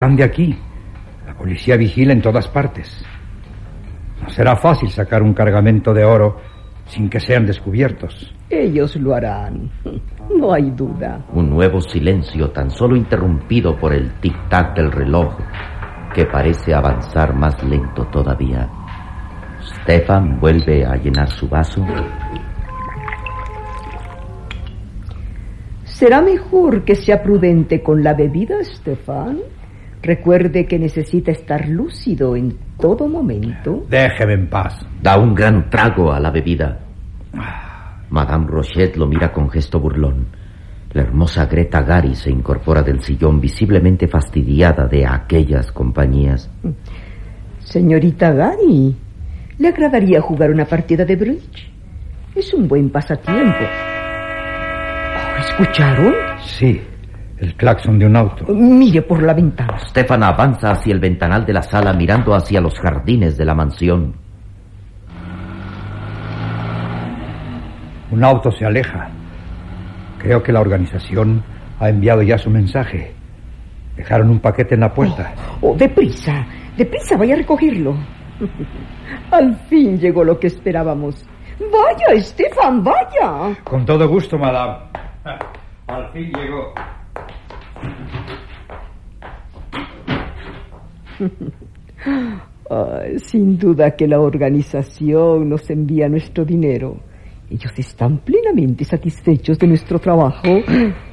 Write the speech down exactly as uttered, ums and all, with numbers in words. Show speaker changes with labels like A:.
A: sepan de aquí. La policía vigila en todas partes. No será fácil sacar un cargamento de oro sin que sean descubiertos.
B: Ellos lo harán, no hay duda.
C: Un nuevo silencio, tan solo interrumpido por el tic-tac del reloj, que parece avanzar más lento todavía. Stefan vuelve a llenar su vaso.
B: Será mejor que sea prudente con la bebida, Stefan. Recuerde que necesita estar lúcido en todo momento.
A: Déjeme en paz.
C: Da un gran trago a la bebida. Madame Rochet lo mira con gesto burlón. La hermosa Greta Gary se incorpora del sillón, visiblemente fastidiada de aquellas compañías.
B: Señorita Gary, ¿le agradaría jugar una partida de bridge? Es un buen pasatiempo. Oh, ¿escucharon?
A: Sí, el claxon de un auto.
B: Mire por la ventana.
C: Stefan avanza hacia el ventanal de la sala, mirando hacia los jardines de la mansión.
A: Un auto se aleja. Creo que la organización ha enviado ya su mensaje. Dejaron un paquete en la puerta.
B: Oh, oh, deprisa, deprisa, vaya a recogerlo. Al fin llegó lo que esperábamos. Vaya, Stefan, vaya.
A: Con todo gusto, madame. Al fin llegó.
B: Ay, sin duda que la organización nos envía nuestro dinero. Ellos están plenamente satisfechos de nuestro trabajo